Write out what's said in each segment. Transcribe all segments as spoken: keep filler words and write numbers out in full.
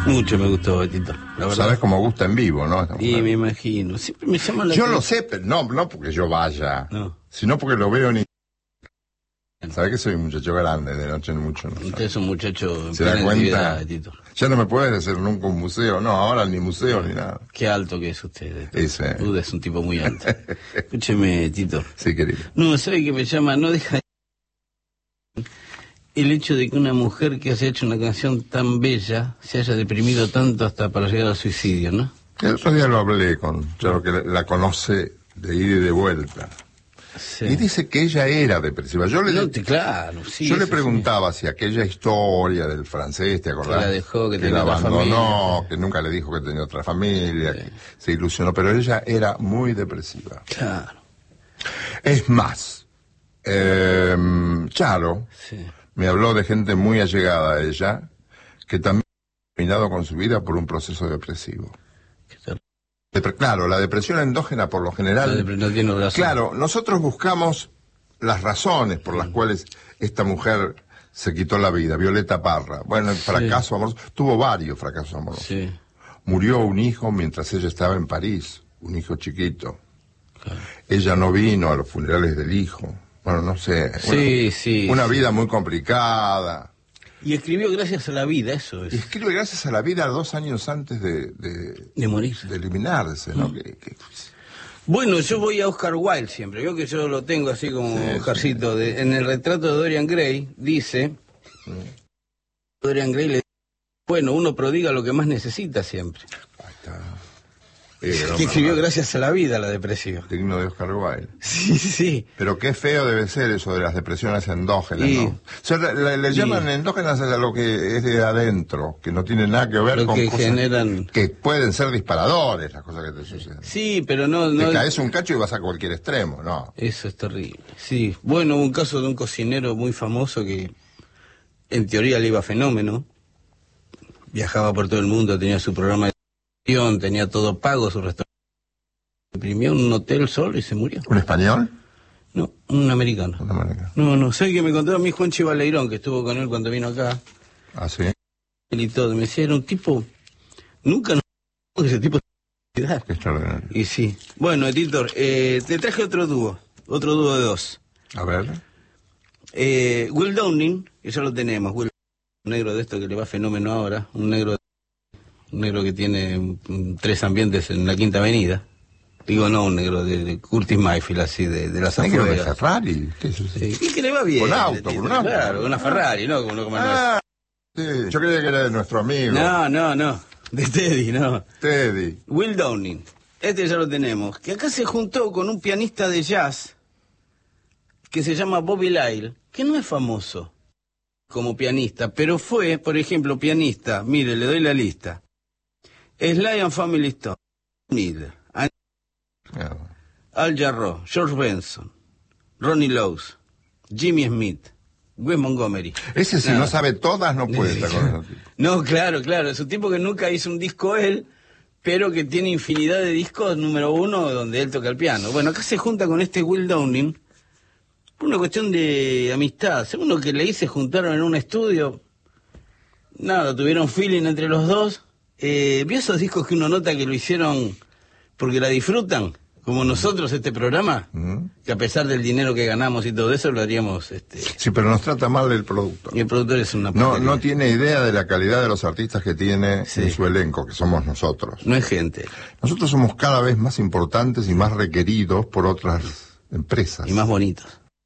Mucho me gustó, Betito, la verdad. Sabes cómo gusta en vivo, ¿no? Y me imagino. Siempre me llama la Yo atención. lo sé, pero no, no porque yo vaya, no. sino porque lo veo en... Sabes que soy un muchacho grande, de noche en mucho no. Usted es un muchacho en ¿Se da plena cuenta? actividad, Betito. Ya no me puedes hacer nunca un museo, no, ahora ni museo ni nada. Qué alto que es usted, Betito. Ese. Usted es un tipo muy alto. Escúcheme, Tito. Sí, querido. No, ¿sabe qué me llama? No deja el hecho de que una mujer que haya hecho una canción tan bella se haya deprimido tanto hasta para llegar al suicidio, ¿no? El otro día lo hablé con, yo que la conoce de ida y de vuelta. Sí. Y dice que ella era depresiva. Yo le, No, te, claro, sí, yo le eso preguntaba si aquella historia del francés, ¿te acordás? Que la dejó, que que tenía la otra abandonó, familia. que nunca le dijo que tenía otra familia, Sí. que se ilusionó, pero ella era muy depresiva. sí. Claro, Es más, eh, Charo sí. me habló de gente muy allegada a ella, que también ha terminado con su vida por un proceso depresivo. Qué tal. Depre- claro, la depresión endógena por lo general... No, no tiene razón. Claro, nosotros buscamos las razones por las cuales esta mujer se quitó la vida, Violeta Parra. Bueno, el fracaso amoroso, tuvo varios fracasos amorosos. Sí, Murió un hijo mientras ella estaba en París, un hijo chiquito. claro. Ella no vino a los funerales del hijo. Bueno, no sé. Sí, una, sí, Una sí. vida muy complicada. Y escribió Gracias a la vida, eso Y es. escribe Gracias a la vida dos años antes de, de, De morir. de eliminarse, ¿no? Mm. Que, que- Bueno, yo voy a Oscar Wilde siempre. Veo que yo lo tengo así como Sí, Jarcito. De, en el retrato de Dorian Gray dice... Dorian Gray le dice, bueno, uno prodiga lo que más necesita siempre. Ahí está. Eh, Que escribió no, no, Gracias a la vida, la depresiva. digno de Oscar Wilde. Sí, sí. Pero qué feo debe ser eso de las depresiones endógenas, Y- ¿no? O sea, le, le- le y- llaman endógenas a lo que es de adentro, que no tiene nada que ver Lo con que cosas generan- que pueden ser disparadores, las cosas que te suceden. Sí, pero no... no Te caes un cacho y vas a cualquier extremo, ¿no? Eso es terrible. Sí. Bueno, hubo un caso de un cocinero muy famoso que en teoría le iba fenómeno. Viajaba por todo el mundo, tenía su programa de televisión, tenía todo pago, su restaurante. Imprimió un hotel solo y se murió. ¿Un español? No, un americano. Una manera. No, no, sé que me contó a mí Juan Chivaleirón, que estuvo con él cuando vino acá. Ah, sí. Él y todo. Me decía, era un tipo... Nunca nos que ese tipo... Qué extraordinario. Y sí. Bueno, Editor, eh, te traje otro dúo. Otro dúo de dos. A ver. Eh, Will Downing, que ya lo tenemos. Will, un negro de esto que le va fenómeno ahora. Un negro, un negro que tiene mm, tres ambientes en la Quinta Avenida. Digo, no, un negro de, de Curtis Mayfield, así, de, de las ¿Negro de afueras. Ferrari? ¿Qué es eso? Sí, y que le va bien. Con auto, Editor, con un auto. Claro, con una Ferrari, ¿no? Como, como Ah, sí. Yo creía que era de nuestro amigo. no, no, no. De Teddy, no. Teddy. Will Downing. Este ya lo tenemos. Que acá se juntó con un pianista de jazz que se llama Bobby Lyle, que no es famoso como pianista, pero fue, por ejemplo, pianista. Mire, le doy la lista. Sly and Family Stone, Miller, Ah, Al Jarreau, George Benson, Ronnie Lowes, Jimmy Smith, Wes Montgomery. Ese si Nada. no sabe todas no puede estar con ese tipo. No, claro, claro. Es un tipo que nunca hizo un disco él, pero que tiene infinidad de discos número uno donde él toca el piano. Bueno, acá se junta con este Will Downing por una cuestión de amistad. Según lo que leí, se juntaron en un estudio. Nada, tuvieron feeling entre los dos. Eh, ¿Vio esos discos que uno nota que lo hicieron porque la disfrutan? Como nosotros este programa, ¿Mm? que a pesar del dinero que ganamos y todo eso, lo haríamos... este Sí, pero nos trata mal el producto. Y el productor es una... No, porquería. no tiene idea de la calidad de los artistas que tiene Sí. en su elenco, que somos nosotros. No es gente. Nosotros somos cada vez más importantes y más requeridos por otras empresas. Y más bonitos.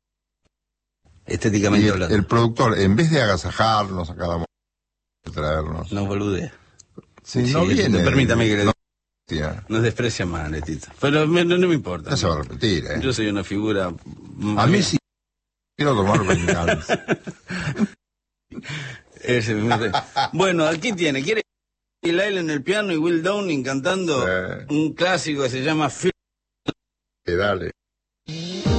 Y Estéticamente el, hablando. el productor, en vez de agasajarnos a cada momento, traernos... No boludea. Si Sí, no viene... permítame que le- no, tía, Nos desprecia más, Letito. Pero me- no, no me importa. no se va a repetir, ¿eh? Yo soy una figura... A mí sí quiero tomar venganza. Ese me- Bueno, aquí tiene. ¿Quiere Lyle en el piano y Will Downing cantando Sí. un clásico que se llama... Feel- Dale.